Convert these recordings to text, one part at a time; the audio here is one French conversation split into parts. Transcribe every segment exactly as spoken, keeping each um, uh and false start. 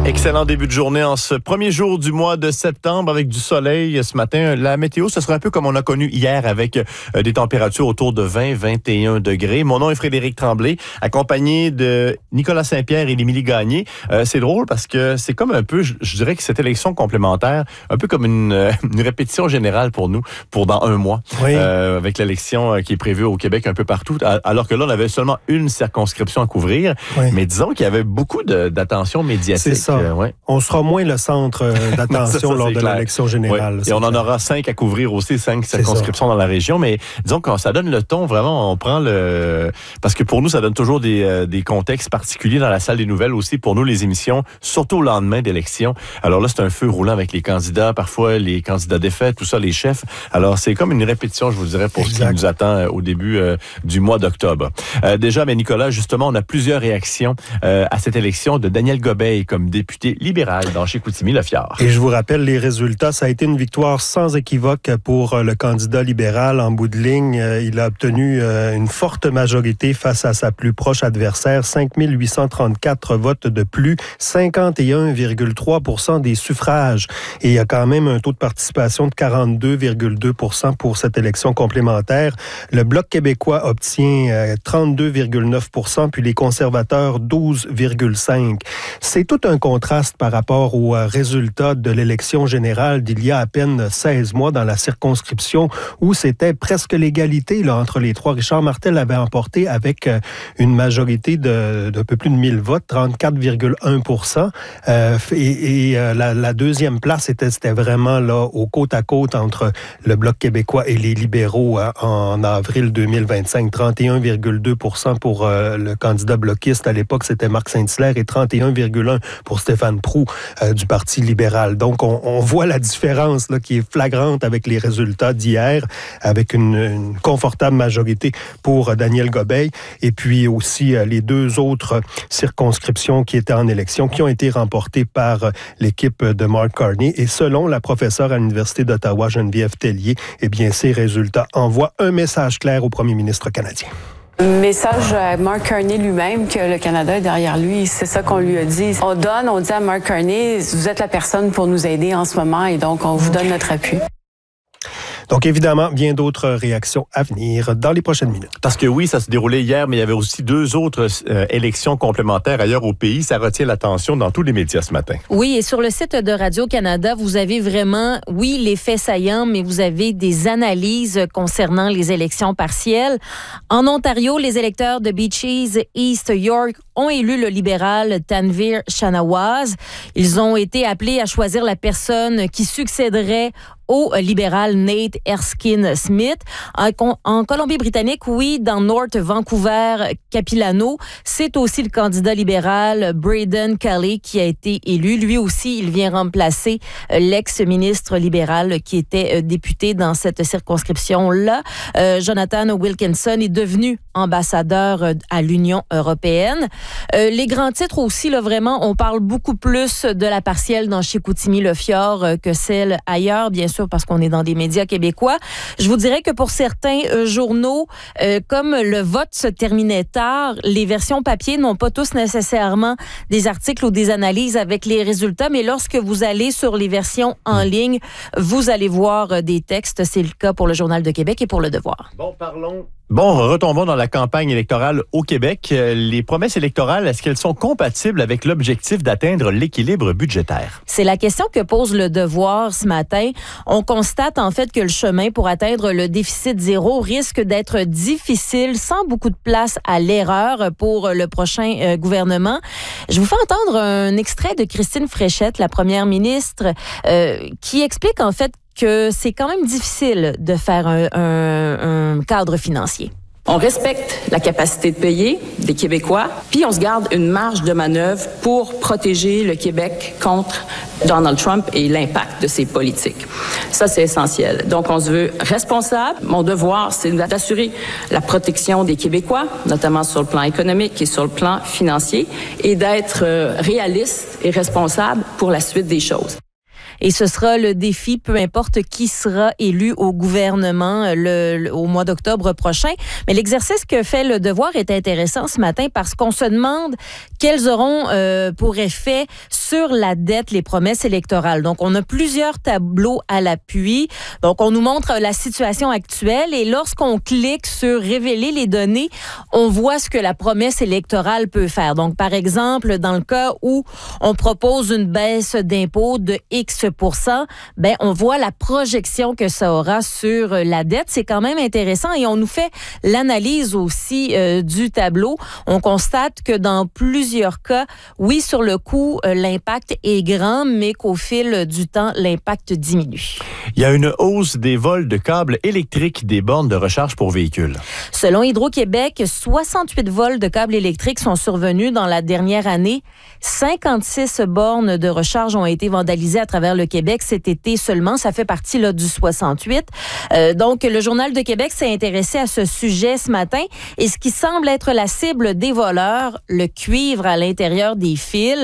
Excellent début de journée en ce premier jour du mois de septembre avec du soleil ce matin. La météo, ce sera un peu comme on a connu hier avec euh, des températures autour de vingt à vingt et un degrés. Mon nom est Frédéric Tremblay, accompagné de Nicolas Saint-Pierre et d'Émilie Gagné. Euh, c'est drôle parce que c'est comme un peu, je, je dirais que cette élection complémentaire, un peu comme une, euh, une répétition générale pour nous, pour dans un mois, oui. euh, avec l'élection euh, qui est prévue au Québec un peu partout, alors que là, on avait seulement une circonscription à couvrir. Oui. Mais disons qu'il y avait beaucoup de, d'attention médiatique. C'est ça. Euh, ouais. On sera moins le centre d'attention ça, ça, lors de clair. l'élection générale. Ouais. Et on clair. en aura cinq à couvrir aussi, cinq circonscriptions dans la région. Mais disons que ça donne le ton, vraiment, on prend le... Parce que pour nous, ça donne toujours des, euh, des contextes particuliers dans la salle des nouvelles aussi. Pour nous, les émissions, surtout au lendemain d'élection. Alors là, c'est un feu roulant avec les candidats, parfois les candidats défaits, tout ça, les chefs. Alors, c'est comme une répétition, je vous dirais, pour exact. ce qui nous attend euh, au début euh, du mois d'octobre. Euh, déjà, mais Nicolas, justement, on a plusieurs réactions euh, à cette élection de Daniel Gobeil comme député libéral dans Chicoutimi-Le-Fjord. Et je vous rappelle les résultats. Ça a été une victoire sans équivoque pour le candidat libéral. En bout de ligne, il a obtenu une forte majorité face à sa plus proche adversaire. cinq mille huit cent trente-quatre votes de plus, cinquante et un virgule trois pour cent des suffrages. Et il y a quand même un taux de participation de quarante-deux virgule deux pour cent pour cette élection complémentaire. Le Bloc québécois obtient trente-deux virgule neuf pour cent, puis les conservateurs douze virgule cinq pour cent. C'est tout un contraste par rapport aux résultats de l'élection générale d'il y a à peine seize mois dans la circonscription où c'était presque l'égalité là, entre les trois. Richard Martel avait emporté avec une majorité de, d'un peu plus de mille votes, trente-quatre virgule un pour cent. Euh, et et euh, la, la deuxième place, c'était, c'était vraiment là au côte à côte entre le Bloc québécois et les libéraux hein, en avril deux mille vingt-cinq. trente et un virgule deux pour cent pour euh, le candidat bloquiste. À l'époque, c'était Marc Saint-Hilaire et trente et un virgule un pour cent pour Stéphane Proulx euh, du Parti libéral. Donc, on, on voit la différence là, qui est flagrante avec les résultats d'hier, avec une, une confortable majorité pour euh, Daniel Gobeil, et puis aussi euh, les deux autres circonscriptions qui étaient en élection, qui ont été remportées par euh, l'équipe de Mark Carney. Et selon la professeure à l'Université d'Ottawa, Geneviève Tellier, eh bien, ces résultats envoient un message clair au premier ministre canadien. Message à Mark Carney lui-même que le Canada est derrière lui. C'est ça qu'on lui a dit. On donne, on dit à Mark Carney, vous êtes la personne pour nous aider en ce moment et donc on vous donne notre appui. Donc, évidemment, bien d'autres réactions à venir dans les prochaines minutes. Parce que oui, ça se déroulait hier, mais il y avait aussi deux autres euh, élections complémentaires ailleurs au pays. Ça retient l'attention dans tous les médias ce matin. Oui, et sur le site de Radio-Canada, vous avez vraiment, oui, les faits saillants, mais vous avez des analyses concernant les élections partielles. En Ontario, les électeurs de Beaches East York ont élu le libéral Tanveer Shanawaz. Ils ont été appelés à choisir la personne qui succéderait au libéral Nate Erskine Smith. En, en Colombie-Britannique, oui, dans North Vancouver, Capilano, c'est aussi le candidat libéral Braden Kelly qui a été élu. Lui aussi, il vient remplacer l'ex-ministre libéral qui était député dans cette circonscription-là. Euh, Jonathan Wilkinson est devenu ambassadeur à l'Union européenne. Euh, les grands titres aussi, là, vraiment, on parle beaucoup plus de la partielle dans Chicoutimi-Le-Fjord que celle ailleurs, bien sûr, parce qu'on est dans des médias québécois. Je vous dirais que pour certains euh, journaux, euh, comme le vote se terminait tard, les versions papier n'ont pas tous nécessairement des articles ou des analyses avec les résultats, mais lorsque vous allez sur les versions en ligne, vous allez voir des textes. C'est le cas pour le Journal de Québec et pour Le Devoir. Bon, parlons. Bon, retombons dans la campagne électorale au Québec. Les promesses électorales, est-ce qu'elles sont compatibles avec l'objectif d'atteindre l'équilibre budgétaire? C'est la question que pose Le Devoir ce matin. On constate en fait que le chemin pour atteindre le déficit zéro risque d'être difficile, sans beaucoup de place à l'erreur pour le prochain euh, gouvernement. Je vous fais entendre un extrait de Christine Fréchette, la première ministre, euh, qui explique en fait que c'est quand même difficile de faire un, un, un cadre financier. On respecte la capacité de payer des Québécois, puis on se garde une marge de manœuvre pour protéger le Québec contre Donald Trump et l'impact de ses politiques. Ça, c'est essentiel. Donc, on se veut responsable. Mon devoir, c'est d'assurer la protection des Québécois, notamment sur le plan économique et sur le plan financier, et d'être réaliste et responsable pour la suite des choses. Et ce sera le défi, peu importe qui sera élu au gouvernement le, le, au mois d'octobre prochain. Mais l'exercice que fait Le Devoir est intéressant ce matin parce qu'on se demande Quels auront euh, pour effet sur la dette les promesses électorales? Donc, on a plusieurs tableaux à l'appui. Donc, on nous montre la situation actuelle et lorsqu'on clique sur « Révéler les données », on voit ce que la promesse électorale peut faire. Donc, par exemple, dans le cas où on propose une baisse d'impôt de X pour cent, ben, on voit la projection que ça aura sur la dette. C'est quand même intéressant et on nous fait l'analyse aussi euh, du tableau. On constate que dans plusieurs cas, oui, sur le coup, euh, l'impact est grand, mais qu'au fil du temps, l'impact diminue. Il y a une hausse des vols de câbles électriques des bornes de recharge pour véhicules. Selon Hydro-Québec, soixante-huit vols de câbles électriques sont survenus dans la dernière année. cinquante-six bornes de recharge ont été vandalisées à travers le Québec cet été seulement. Ça fait partie là, du soixante-huit. Euh, donc, le Journal de Québec s'est intéressé à ce sujet ce matin. Et ce qui semble être la cible des voleurs, le cuivre à l'intérieur des fils.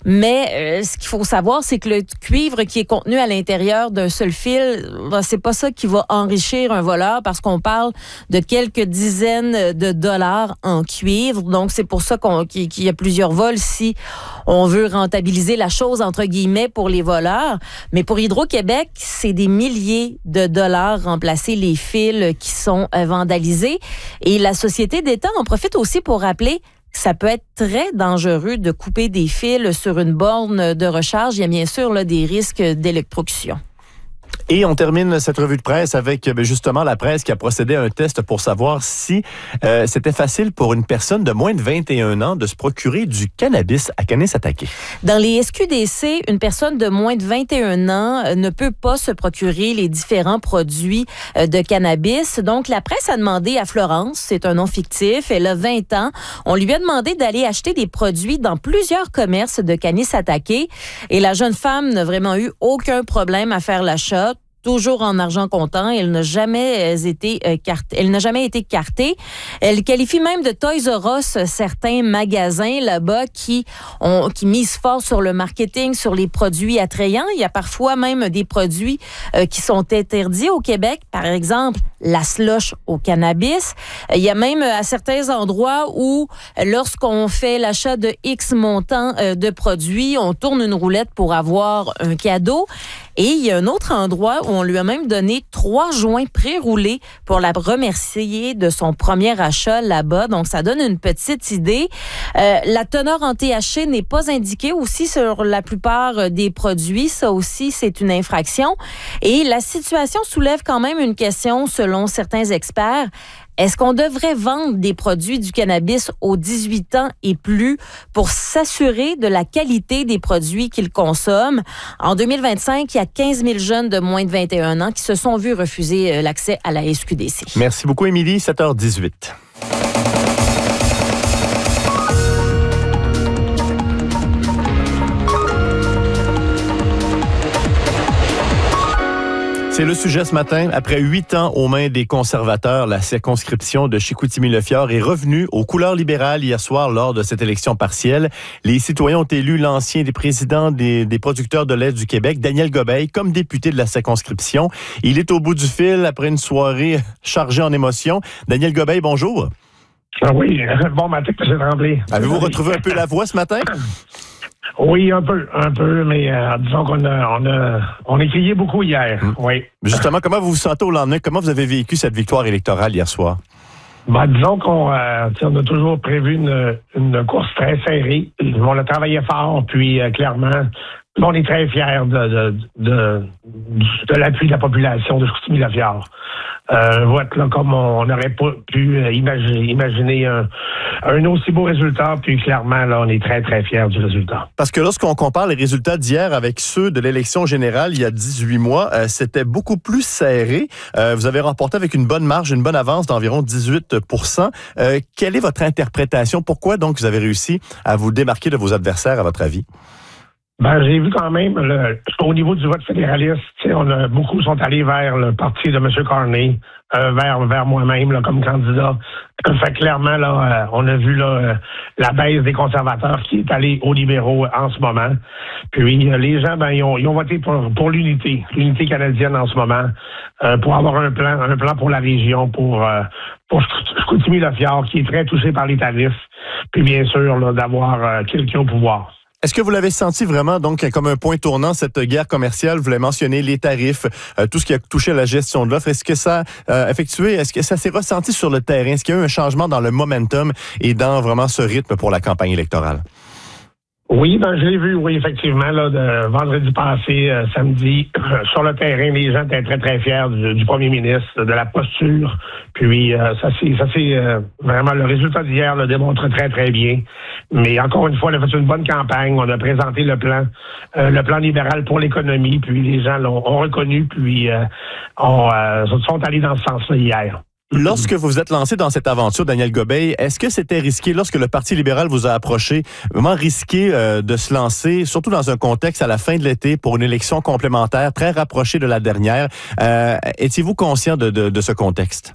Mais euh, ce qu'il faut savoir, c'est que le cuivre qui est contenu à l'intérieur d'un seul fil, ben, c'est pas ça qui va enrichir un voleur parce qu'on parle de quelques dizaines de dollars en cuivre. Donc, c'est pour ça qu'on, qu'il y a plusieurs vols si on veut rentabiliser la chose, entre guillemets, pour les voleurs. Mais pour Hydro-Québec, c'est des milliers de dollars remplacer les fils qui sont vandalisés. Et la Société d'État en profite aussi pour rappeler que ça peut être très dangereux de couper des fils sur une borne de recharge. Il y a bien sûr là, des risques d'électrocution. Et on termine cette revue de presse avec justement la presse qui a procédé à un test pour savoir si euh, c'était facile pour une personne de moins de vingt et un ans de se procurer du cannabis à Kanesatake. Dans les S Q D C, une personne de moins de vingt et un ans ne peut pas se procurer les différents produits de cannabis. Donc, la presse a demandé à Florence, c'est un nom fictif, elle a vingt ans, on lui a demandé d'aller acheter des produits dans plusieurs commerces de Kanesatake. Et la jeune femme n'a vraiment eu aucun problème à faire l'achat. Toujours en argent comptant, elle n'a jamais été euh, cartée. Elle n'a jamais été cartée. Elle qualifie même de Toys R Us certains magasins là-bas qui ont qui misent fort sur le marketing, sur les produits attrayants. Il y a parfois même des produits euh, qui sont interdits au Québec, par exemple la slush au cannabis. Il y a même à certains endroits où lorsqu'on fait l'achat de X montant euh, de produits, on tourne une roulette pour avoir un cadeau. Et il y a un autre endroit où on lui a même donné trois joints pré-roulés pour la remercier de son premier achat là-bas. Donc, ça donne une petite idée. Euh, la teneur en T H C n'est pas indiquée aussi sur la plupart des produits. Ça aussi, c'est une infraction. Et la situation soulève quand même une question selon certains experts. Est-ce qu'on devrait vendre des produits du cannabis aux dix-huit ans et plus pour s'assurer de la qualité des produits qu'ils consomment? En deux mille vingt-cinq, il y a quinze mille jeunes de moins de vingt et un ans qui se sont vus refuser l'accès à la S Q D C. Merci beaucoup, Émilie. sept heures dix-huit. C'est le sujet ce matin. Après huit ans aux mains des conservateurs, la circonscription de Chicoutimi-Le-Fjord est revenue aux couleurs libérales hier soir lors de cette élection partielle. Les citoyens ont élu l'ancien des présidents des, des producteurs de lait du Québec, Daniel Gobeil, comme député de la circonscription. Il est au bout du fil après une soirée chargée en émotions. Daniel Gobeil, bonjour. Ah oui, bon matin, M. Tremblay. Avez-vous retrouvé un peu la voix ce matin? Oui, un peu, un peu, mais euh, disons qu'on a, on a, on a crié beaucoup hier. Mmh. Oui. Justement, comment vous vous sentez au lendemain? Comment vous avez vécu cette victoire électorale hier soir? Ben, disons qu'on euh, on a toujours prévu une, une course très serrée. On a travaillé fort, puis euh, clairement, on est très fiers de, de, de, de l'appui de la population de Chicoutimi-Le-Fjord. Euh, vote là, comme on n'aurait pas pu euh, imaginer, imaginer un, un aussi beau résultat, puis clairement, là, on est très, très fiers du résultat. Parce que lorsqu'on compare les résultats d'hier avec ceux de l'élection générale il y a dix-huit mois, euh, c'était beaucoup plus serré. Euh, vous avez remporté avec une bonne marge, une bonne avance d'environ dix-huit pour cent. Euh, quelle est votre interprétation? Pourquoi donc vous avez réussi à vous démarquer de vos adversaires, à votre avis? Ben, j'ai vu quand même, le, au niveau du vote fédéraliste, on a, beaucoup sont allés vers le parti de M. Carney, euh, vers, vers moi-même là, comme candidat. Fait clairement, là, euh, on a vu là, euh, la baisse des conservateurs qui est allée aux libéraux en ce moment. Puis euh, les gens, ben, ils ont, ils ont voté pour, pour l'unité, l'unité canadienne en ce moment, euh, pour avoir un plan, un plan pour la région, pour, euh, pour Chicoutimi-Le-Fjord, qui est très touché par les tarifs. Puis bien sûr, là, d'avoir euh, quelqu'un au pouvoir. Est-ce que vous l'avez senti vraiment donc comme un point tournant, cette guerre commerciale? Vous l'avez mentionné, les tarifs, euh, tout ce qui a touché à la gestion de l'offre. Est-ce que ça a euh, effectué, est-ce que ça s'est ressenti sur le terrain? Est-ce qu'il y a eu un changement dans le momentum et dans vraiment ce rythme pour la campagne électorale? Oui, ben je l'ai vu, oui, effectivement, là, de vendredi passé, euh, samedi, euh, sur le terrain, les gens étaient très, très fiers du, du premier ministre, de la posture. Puis euh, ça c'est ça c'est euh, vraiment le résultat d'hier le démontre très, très bien. Mais encore une fois, on a fait une bonne campagne. On a présenté le plan, euh, le plan libéral pour l'économie, puis les gens l'ont ont reconnu, puis euh, ont, euh, sont allés dans ce sens-là hier. Lorsque vous vous êtes lancé dans cette aventure, Daniel Gobeil, est-ce que c'était risqué, lorsque le Parti libéral vous a approché, vraiment risqué euh, de se lancer, surtout dans un contexte à la fin de l'été, pour une élection complémentaire très rapprochée de la dernière? Euh, étiez-vous conscient de, de, de ce contexte?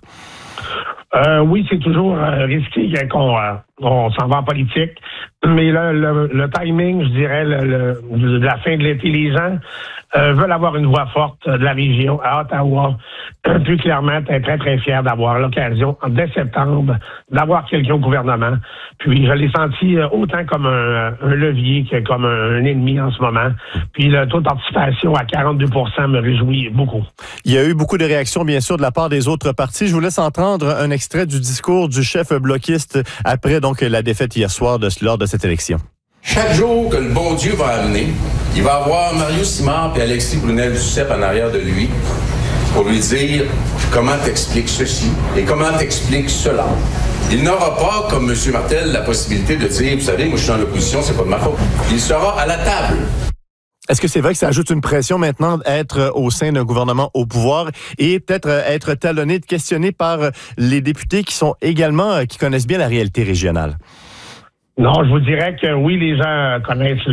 Euh, oui, c'est toujours euh, risqué qu'on euh, on s'en va en politique. Mais le, le, le timing, je dirais, le, le, de la fin de l'été, les gens euh, veulent avoir une voix forte de la région à Ottawa. Plus clairement, tu es très, très fier d'avoir l'occasion, dès septembre, d'avoir quelqu'un au gouvernement. Puis je l'ai senti autant comme un, un levier que comme un, un ennemi en ce moment. Puis le taux de participation à quarante-deux pour cent me réjouit beaucoup. Il y a eu beaucoup de réactions, bien sûr, de la part des autres partis. Je vous laisse entendre un extrait du discours du chef bloquiste après donc la défaite hier soir de, lors de cette élection. Chaque jour que le bon Dieu va amener, il va avoir Mario Simard et Alexis Brunel-Duceppe en arrière de lui pour lui dire comment t'expliques ceci et comment t'expliques cela. Il n'aura pas, comme M. Martel, la possibilité de dire, vous savez, moi je suis en opposition, c'est pas de ma faute. Il sera à la table. Est-ce que c'est vrai que ça ajoute une pression maintenant d'être au sein d'un gouvernement au pouvoir et peut-être être talonné, questionné par les députés qui sont également, qui connaissent bien la réalité régionale? Non, je vous dirais que oui, les gens connaissent